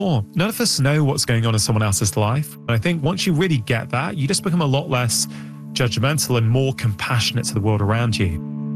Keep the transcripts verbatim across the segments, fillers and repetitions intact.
Or none of us know what's going on in someone else's life. And I think once you really get that, you just become a lot less judgmental and more compassionate to the world around you.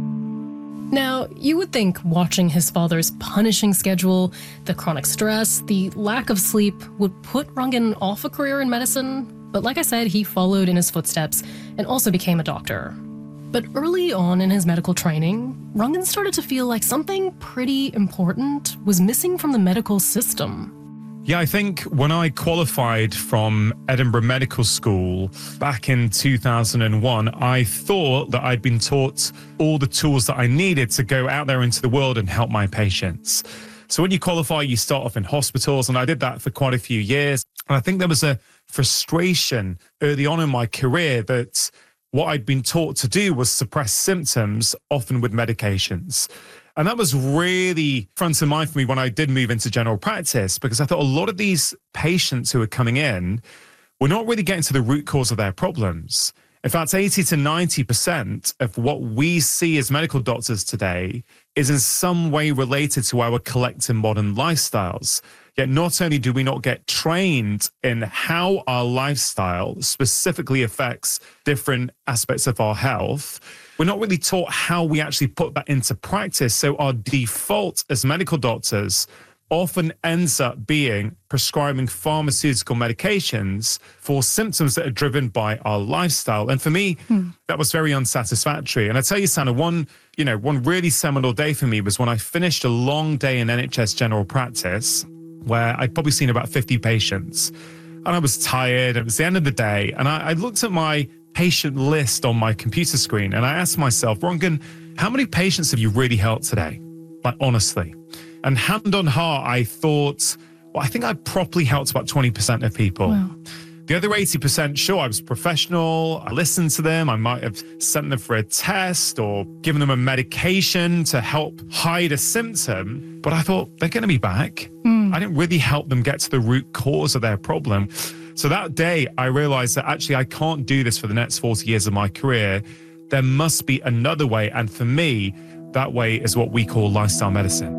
Now, you would think watching his father's punishing schedule, the chronic stress, the lack of sleep would put Rungan off a career in medicine. But like I said, he followed in his footsteps and also became a doctor. But early on in his medical training, Rungan started to feel like something pretty important was missing from the medical system. Yeah, I think when I qualified from Edinburgh Medical School back in two thousand one, I thought that I'd been taught all the tools that I needed to go out there into the world and help my patients. So when you qualify, you start off in hospitals, and I did that for quite a few years. And I think there was a frustration early on in my career that what I'd been taught to do was suppress symptoms, often with medications. And that was really front of mind for me when I did move into general practice, because I thought a lot of these patients who were coming in were not really getting to the root cause of their problems. In fact, eighty to ninety percent of what we see as medical doctors today is in some way related to our collective modern lifestyles. Yet not only do we not get trained in how our lifestyle specifically affects different aspects of our health, we're not really taught how we actually put that into practice. So our default as medical doctors often ends up being prescribing pharmaceutical medications for symptoms that are driven by our lifestyle. And for me, hmm. that was very unsatisfactory. And I tell you, Sana, one, you know, one really seminal day for me was when I finished a long day in N H S general practice, where I'd probably seen about fifty patients. And I was tired. It was the end of the day. And I, I looked at my patient list on my computer screen and I asked myself, Rungan, how many patients have you really helped today? Like, honestly. And hand on heart, I thought, well, I think I properly helped about twenty percent of people. Wow. The other eighty percent, sure, I was professional. I listened to them. I might have sent them for a test or given them a medication to help hide a symptom. But I thought, they're going to be back. Mm. I didn't really help them get to the root cause of their problem. So that day, I realized that actually I can't do this for the next forty years of my career. There must be another way. And for me, that way is what we call lifestyle medicine.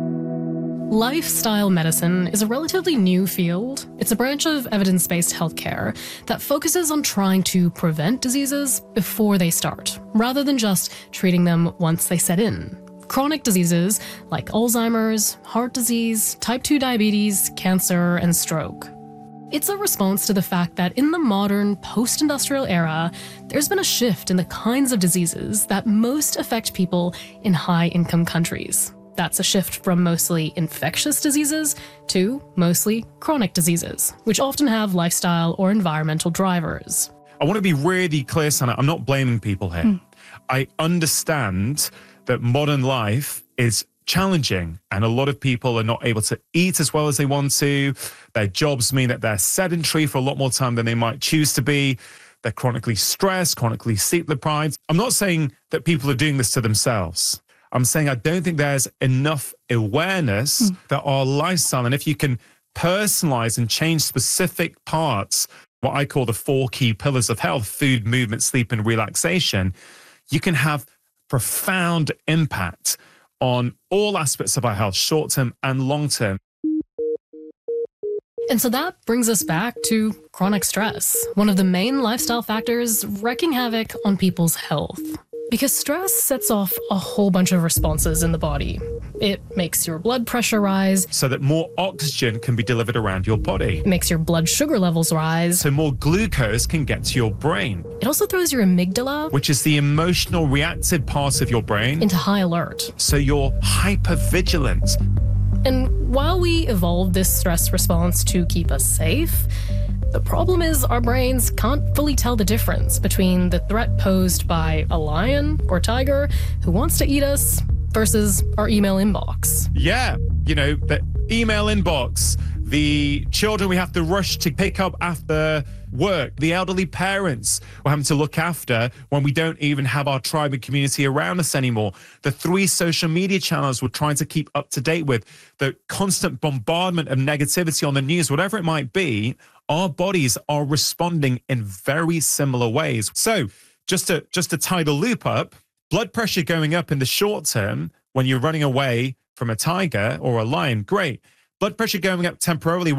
Lifestyle medicine is a relatively new field. It's a branch of evidence-based healthcare that focuses on trying to prevent diseases before they start, rather than just treating them once they set in. Chronic diseases like Alzheimer's, heart disease, type two diabetes, cancer, and stroke. It's a response to the fact that in the modern post-industrial era, there's been a shift in the kinds of diseases that most affect people in high-income countries. That's a shift from mostly infectious diseases to mostly chronic diseases, which often have lifestyle or environmental drivers. I want to be really clear, Sana, I'm not blaming people here. Mm. I understand that modern life is challenging and a lot of people are not able to eat as well as they want to. Their jobs mean that they're sedentary for a lot more time than they might choose to be. They're chronically stressed, chronically sleep deprived. I'm not saying that people are doing this to themselves. I'm saying I don't think there's enough awareness mm. that our lifestyle, and if you can personalize and change specific parts, what I call the four key pillars of health, food, movement, sleep, and relaxation, you can have profound impact on all aspects of our health, short-term and long-term. And so that brings us back to chronic stress, one of the main lifestyle factors wreaking havoc on people's health. Because stress sets off a whole bunch of responses in the body. It makes your blood pressure rise, so that more oxygen can be delivered around your body. It makes your blood sugar levels rise, so more glucose can get to your brain. It also throws your amygdala, which is the emotional reactive part of your brain, into high alert. So you're hypervigilant. And while we evolved this stress response to keep us safe, the problem is our brains can't fully tell the difference between the threat posed by a lion or tiger who wants to eat us versus our email inbox. Yeah, you know, the email inbox, the children we have to rush to pick up after work, the elderly parents we're having to look after when we don't even have our tribe and community around us anymore, the three social media channels we're trying to keep up to date with, the constant bombardment of negativity on the news, whatever it might be, our bodies are responding in very similar ways. So just to, just to tie the loop up, blood pressure going up in the short term when you're running away from a tiger or a lion, great. Blood pressure going up temporarily